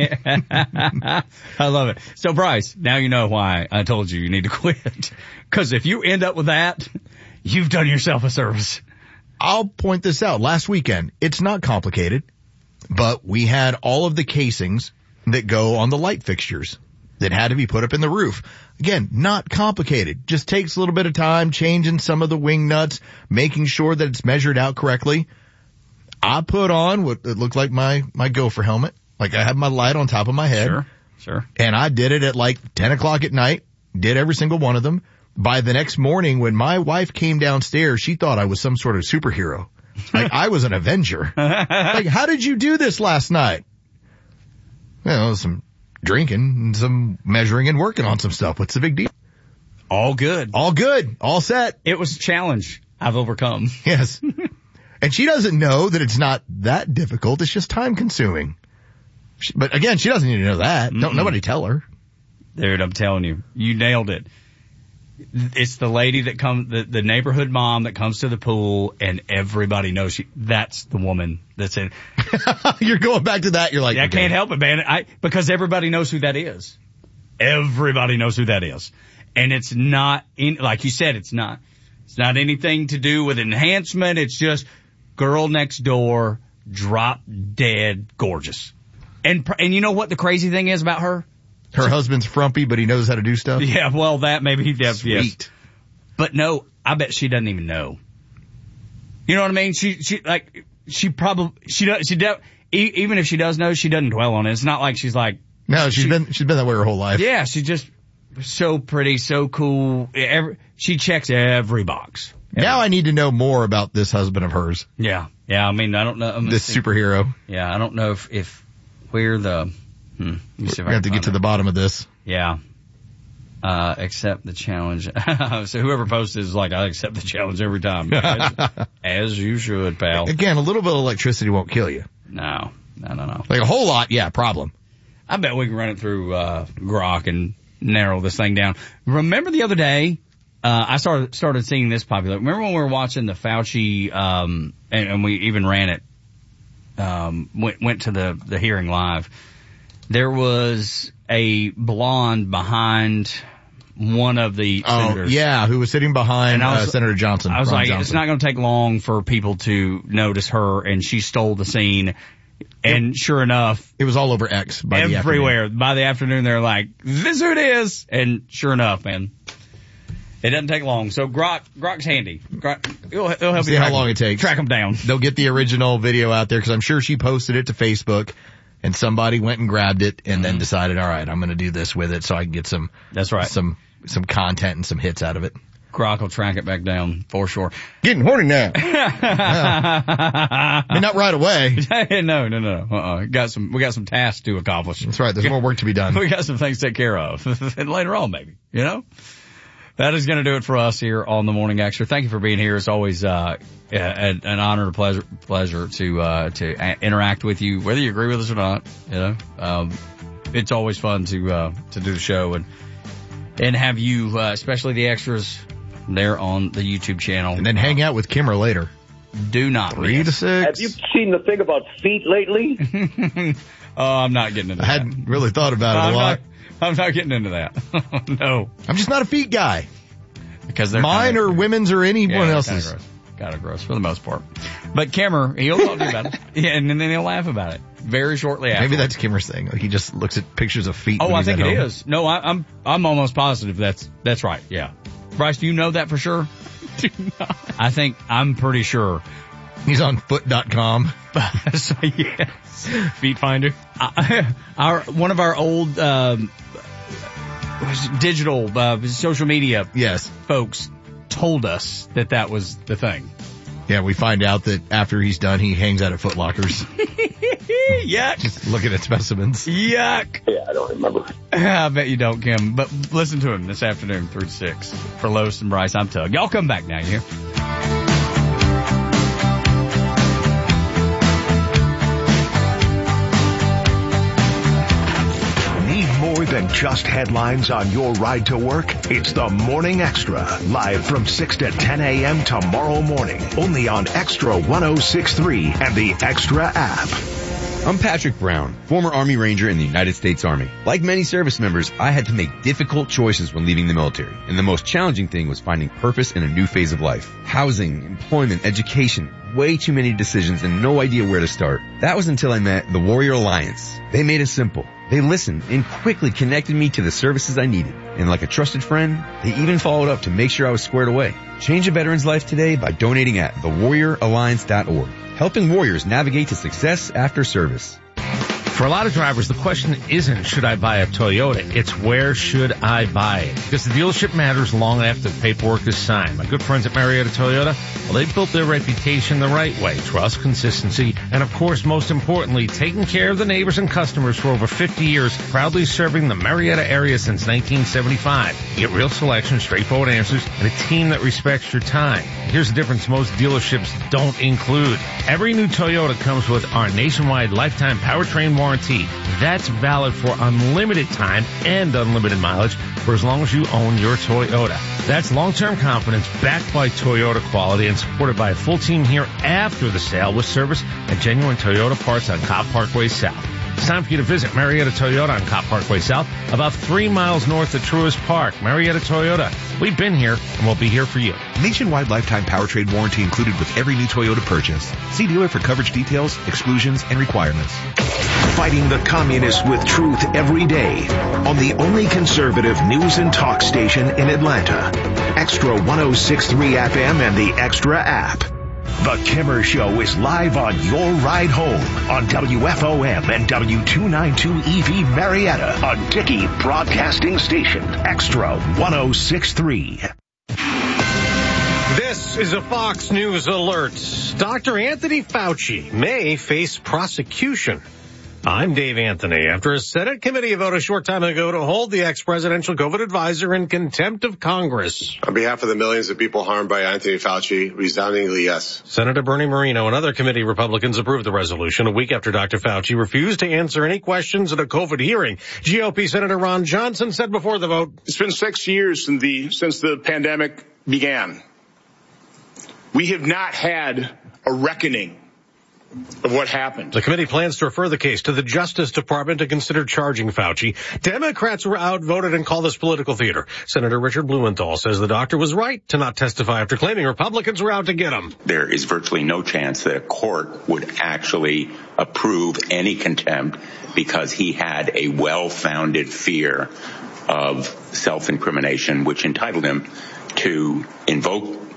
Speaker 4: I love it. So Bryce, now you know why I told you you need to quit. Cause if you end up with that, you've done yourself a service.
Speaker 3: I'll point this out. Last weekend, it's not complicated, but we had all of the casings that go on the light fixtures that had to be put up in the roof. Again, not complicated. Just takes a little bit of time, changing some of the wing nuts, making sure that it's measured out correctly. I put on what it looked like my, my gopher helmet. Like I had my light on top of my head.
Speaker 4: Sure, sure.
Speaker 3: And I did it at like ten o'clock at night. Did every single one of them. By the next morning, when my wife came downstairs, she thought I was some sort of superhero. Like I was an Avenger. Like, how did you do this last night? Well, some drinking and some measuring and working on some stuff. What's the big deal?
Speaker 4: All good.
Speaker 3: All good. All set.
Speaker 4: It was a challenge I've overcome.
Speaker 3: Yes. And she doesn't know that it's not that difficult. It's just time consuming. She, but again, she doesn't need to know that. Mm-mm. Don't nobody tell her.
Speaker 4: Dude, I'm telling you, you nailed it. It's the lady that comes, the, the neighborhood mom that comes to the pool, and everybody knows she, that's the woman that's in.
Speaker 3: You're going back to that. You're like,
Speaker 4: I
Speaker 3: okay.
Speaker 4: can't help it, man. I, because everybody knows who that is. Everybody knows who that is. And it's not, in, like you said, it's not, it's not anything to do with enhancement. It's just girl next door, drop dead gorgeous. And, and you know what the crazy thing is about her?
Speaker 3: Her husband's frumpy, but he knows how to do stuff.
Speaker 4: Yeah, well, that maybe he does.
Speaker 3: Sweet.
Speaker 4: Yes. But no, I bet she doesn't even know. You know what I mean? She, she, like, she probably, she does, she does, even if she does know, she doesn't dwell on it. It's not like she's like.
Speaker 3: No, she's
Speaker 4: she,
Speaker 3: been, she's been that way her whole life.
Speaker 4: Yeah, she's just so pretty, so cool. Every, she checks every box. Every
Speaker 3: now I need to know more about this husband of hers.
Speaker 4: Yeah. Yeah, I mean, I don't know. I'm
Speaker 3: this
Speaker 4: see,
Speaker 3: superhero.
Speaker 4: Yeah, I don't know if, if we're the, Hmm. Let me see if
Speaker 3: we
Speaker 4: I
Speaker 3: have to get to the bottom of this.
Speaker 4: Yeah. Uh, accept the challenge. So whoever posted is like, I accept the challenge every time. As, as you should, pal.
Speaker 3: Again, a little bit of electricity won't kill you.
Speaker 4: No. No, no, no.
Speaker 3: Like a whole lot, yeah, problem.
Speaker 4: I bet we can run it through, uh, Grok and narrow this thing down. Remember the other day, uh, I started, started seeing this popular. Remember when we were watching the Fauci, um, and, and we even ran it, um, went, went to the, the hearing live. There was a blonde behind one of the
Speaker 3: oh,
Speaker 4: senators.
Speaker 3: Yeah, who was sitting behind
Speaker 4: was,
Speaker 3: uh, Senator Johnson.
Speaker 4: I was
Speaker 3: Ron
Speaker 4: like,
Speaker 3: Johnson.
Speaker 4: It's not going to take long for people to notice her, and she stole the scene. And it, sure enough,
Speaker 3: it was all over X by
Speaker 4: everywhere.
Speaker 3: The afternoon.
Speaker 4: By the afternoon, they're like, "This is who it is," and sure enough, man, it doesn't take long. So Grok, Grok's handy. Grok, it'll, it'll help
Speaker 3: See
Speaker 4: you
Speaker 3: how
Speaker 4: track,
Speaker 3: long it takes.
Speaker 4: Track them down.
Speaker 3: They'll get the original video out there because I'm sure she posted it to Facebook. And somebody went and grabbed it and mm-hmm. then decided, all right, I'm going to do this with it so I can get some,
Speaker 4: that's right,
Speaker 3: some, some content and some hits out of it.
Speaker 4: Grok will track it back down for sure.
Speaker 3: Getting horny now. well, I mean, not right away.
Speaker 4: no, no, no. Uh-uh. Got some, we got some tasks to accomplish.
Speaker 3: That's right. There's more work to be done.
Speaker 4: We got some things to take care of. And later on, maybe, you know? That is going to do it for us here on the Morning Extra. Thank you for being here. It's always uh, an, an honor and a pleasure, pleasure to uh, to a- interact with you, whether you agree with us or not. You know, um, it's always fun to uh, to do the show and and have you, uh, especially the extras, there on the YouTube channel,
Speaker 3: and then hang out with Kimmer later.
Speaker 4: Do not
Speaker 3: three
Speaker 4: miss.
Speaker 3: to six.
Speaker 5: Have you seen the thing about feet lately?
Speaker 4: Oh, I'm not getting into
Speaker 3: I
Speaker 4: that.
Speaker 3: I hadn't really thought about it
Speaker 4: I'm
Speaker 3: a lot.
Speaker 4: Not, I'm not getting into that. No.
Speaker 3: I'm just not a feet guy.
Speaker 4: Because they're
Speaker 3: mine
Speaker 4: kinda,
Speaker 3: or women's or anyone
Speaker 4: yeah,
Speaker 3: else's.
Speaker 4: Kind of gross. Kind of gross for the most part. But Kimmer, he'll talk to you about it. Yeah, and then he'll laugh about it very shortly after.
Speaker 3: Maybe that's Kimmer's thing. Like he just looks at pictures of feet.
Speaker 4: Oh,
Speaker 3: when
Speaker 4: I
Speaker 3: he's
Speaker 4: think
Speaker 3: at
Speaker 4: it
Speaker 3: home.
Speaker 4: is. No, I, I'm I'm almost positive that's that's right. Yeah. Bryce, do you know that for sure?
Speaker 15: Do not.
Speaker 4: I think I'm pretty sure
Speaker 3: He's on foot dot com.
Speaker 15: So, yes. Feet finder.
Speaker 4: Uh, our, one of our old, um, digital, uh, social media
Speaker 3: yes.
Speaker 4: folks told us that that was the thing.
Speaker 3: Yeah, we find out that after he's done, he hangs out at Foot Lockers.
Speaker 4: Yuck.
Speaker 3: Just looking at specimens.
Speaker 4: Yuck.
Speaker 5: Yeah, I don't remember.
Speaker 4: I bet you don't, Kim. But listen to him this afternoon, three to six. For Lois and Bryce, I'm Tug. Y'all come back now, you hear?
Speaker 6: More than just headlines on your ride to work? It's the Morning Extra, live from six to ten a.m. tomorrow morning, only on Extra one oh six point three and the Extra app.
Speaker 7: I'm Patrick Brown, former Army Ranger in the United States Army. Like many service members, I had to make difficult choices when leaving the military, and the most challenging thing was finding purpose in a new phase of life. Housing, employment, education, way too many decisions and no idea where to start. That was until I met the Warrior Alliance. They made it simple. They listened and quickly connected me to the services I needed. And like a trusted friend, they even followed up to make sure I was squared away. Change a veteran's life today by donating at the warrior alliance dot org. Helping warriors navigate to success after service.
Speaker 8: For a lot of drivers, the question isn't, should I buy a Toyota? It's, where should I buy it? Because the dealership matters long after the paperwork is signed. My good friends at Marietta Toyota, well, they've built their reputation the right way. Trust, consistency, and of course, most importantly, taking care of the neighbors and customers for over fifty years, proudly serving the Marietta area since nineteen seventy-five. You get real selection, straightforward answers, and a team that respects your time. Here's the difference most dealerships don't include. Every new Toyota comes with our nationwide lifetime powertrain warranty. That's valid for unlimited time and unlimited mileage for as long as you own your Toyota. That's long-term confidence backed by Toyota quality and supported by a full team here after the sale with service and genuine Toyota parts on Cobb Parkway South. It's time for you to visit Marietta Toyota on Cobb Parkway South, about three miles north of Truist Park. Marietta Toyota. We've been here, and we'll be here for you.
Speaker 24: Nationwide lifetime powertrain warranty included with every new Toyota purchase. See dealer for coverage details, exclusions, and requirements.
Speaker 6: Fighting the communists with truth every day on the only conservative news and talk station in Atlanta. Extra one oh six point three F M and the Extra app. The Kimmer Show is live on your ride home on W F O M and W two ninety-two E V Marietta, a Dickey Broadcasting Station. Extra one oh six point three.
Speaker 9: This is a Fox News alert. Doctor Anthony Fauci may face prosecution. I'm Dave Anthony. After a Senate committee vote a short time ago to hold the ex-presidential COVID advisor in contempt of Congress.
Speaker 10: On behalf of the millions of people harmed by Anthony Fauci, resoundingly yes.
Speaker 9: Senator Bernie Moreno and other committee Republicans approved the resolution a week after Doctor Fauci refused to answer any questions at a COVID hearing. G O P Senator Ron Johnson said before the vote,
Speaker 10: It's been six years since the, since the pandemic began. We have not had a reckoning of what happened.
Speaker 9: The committee plans to refer the case to the Justice Department to consider charging Fauci. Democrats were outvoted and called this political theater. Senator Richard Blumenthal says the doctor was right to not testify after claiming Republicans were out to get him.
Speaker 11: There is virtually no chance that a court would actually approve any contempt because he had a well-founded fear of self-incrimination, which entitled him to invoke